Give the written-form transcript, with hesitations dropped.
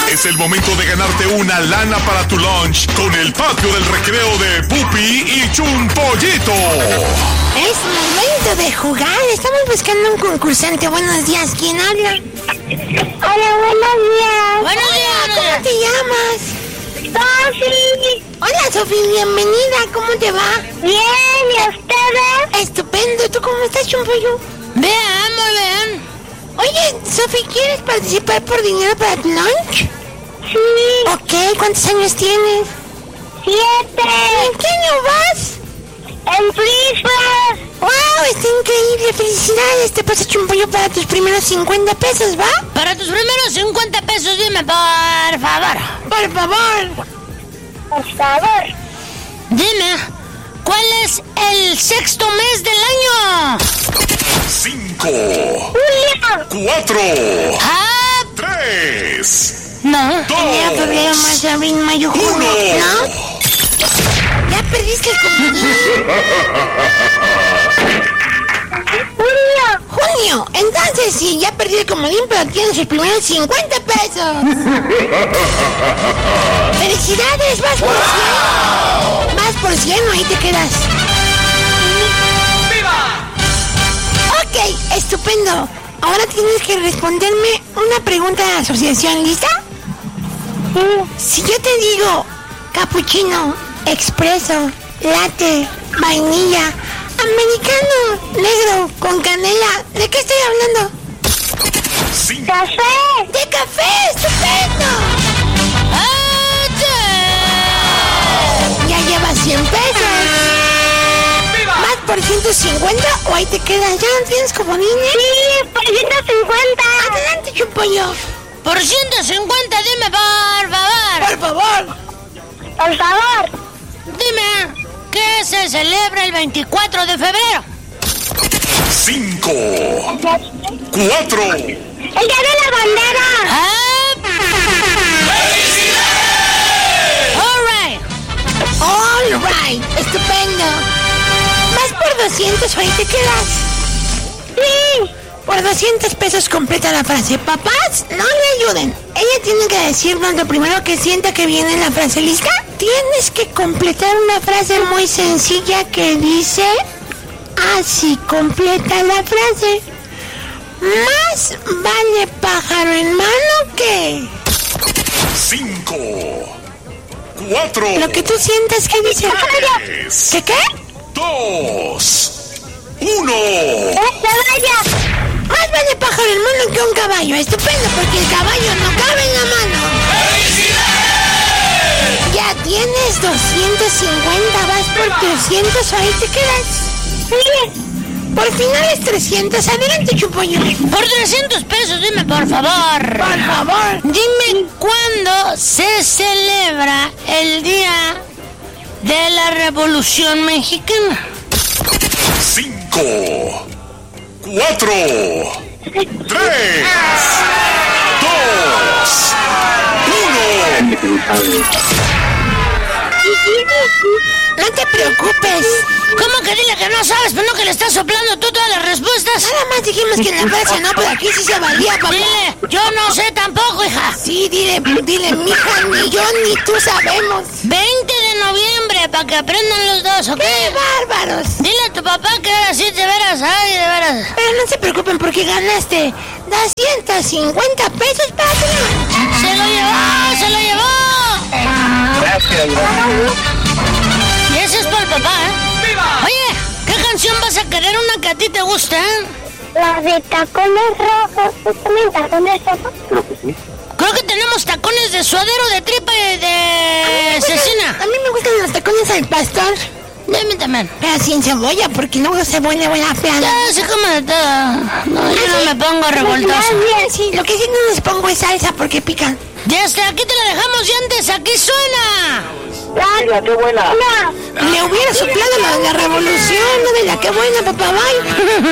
Es el momento de ganarte una lana para tu lunch con el patio del recreo de Pupi y Chunpollito. Es momento de jugar. Estamos buscando un concursante. Buenos días. ¿Quién habla? Hola, buenos días. Buenos días. ¿Cómo te llamas? Sofi. Hola, Sofi. Bienvenida. ¿Cómo te va? Bien, ¿y ustedes? Estupendo. ¿Tú cómo estás, Chumpollo? Bien, muy bien. Oye, Sofi, ¿quieres participar por dinero para tu lunch? Sí. Ok. ¿Cuántos años tienes? 7. ¿En qué año vas? En Frisbee. ¡Wow! Está increíble. Felicidades. Te pasa Chumpollo para tus primeros 50 pesos, ¿va? Para tus primeros 50 pesos, dime, por favor. Por favor. Por favor. Dime, ¿cuál es el sexto mes del año? 5, Julio. 4, Ah, 3, no. 2, Enero, febrero, marzo, abril, mayo, junio. 1. ¿No? Ya perdiste el comodín. Junio. Entonces sí, ya perdí el comodín, pero tienes sus primeros 50 pesos. ¡Felicidades! ¡Vas por 100! ¡Vas por 100 o ahí te quedas! Ok, estupendo. Ahora tienes que responderme una pregunta de la asociación. ¿Lista? Si yo te digo capuchino, expreso, latte, vainilla, americano, negro, con canela, ¿de qué estoy hablando? 5, Café. ¡De café! ¡Estupendo! Ya llevas 100 pesos. ¿Vas por 150 o ahí te quedas? ¿Ya no tienes comodín? Sí, por 150. Adelante, Chumpollo. Por 150, dime, por favor. Por favor. Por favor. Dime, ¿qué se celebra el 24 de febrero? 5, 4. El día de la bandera. Ah, All right. Estupendo. ¿Vas por 200 o ahí te quedas? Sí. Por 200 pesos completa la frase. Papás, no le ayuden. Ella tiene que decirnos lo primero que sienta que viene en la frase. ¿Lista? Tienes que completar una frase muy sencilla que dice así. Completa la frase. Más vale pájaro en mano que... 5, 4, Lo que tú sientas que dice... 3, ¿Qué? 2, 1. Vaya. Más vale pájaro en mano que un caballo. Estupendo, porque el caballo no cabe en la mano. Ya tienes 250, vas por 300 o ahí te quedas. Sí. Por finales 300, adelante, Chumpollo. por 300 pesos, dime, por favor. Por favor. Dime, ¿cuándo se celebra el Día de la Revolución Mexicana? 5, 4, 3, 2, 1. No te preocupes. ¿Cómo que dile que no sabes, pero no que le estás soplando tú todas las respuestas? Nada más dijimos que en la frase no, pero aquí sí se valía, papá. Dile, yo no sé tampoco, hija. Sí, dile, mija, ni yo ni tú sabemos. 20 de noviembre, para que aprendan los dos, ¿ok? ¡Qué bárbaros! Dile a tu papá que ahora sí, de veras, ay, de veras. Pero no se preocupen porque ganaste 250 pesos para tu lunch. ¡Se lo llevó, se lo llevó! Gracias. Y ese es por el papá, ¿eh? Oye, ¿qué canción vas a querer? Una que a ti te gusta, ¿eh? La de tacones rojos. ¿Tú también tacones rojos? Creo que sí. Creo que tenemos tacones de suadero, de tripa y de cecina. A mí me gustan los tacones al pastor. Dime también. Pero sin cebolla, porque luego se vuelve buena fea. Ya se come de todo. No, yo no me pongo revoltoso. Sí, lo que sí no les pongo es salsa porque pican. Ya está, aquí te la dejamos y antes aquí suena. Mira, qué buena. Le hubiera soplado la revolución, no de la que buena, papá, bye.